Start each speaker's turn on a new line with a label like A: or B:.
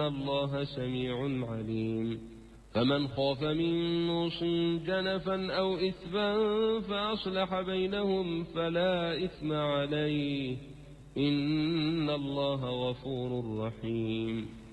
A: الله سميع عليم. فمن خاف من موص جنفا أو إثما فأصلح بينهم فلا إثم عليه، إن الله غفور رحيم.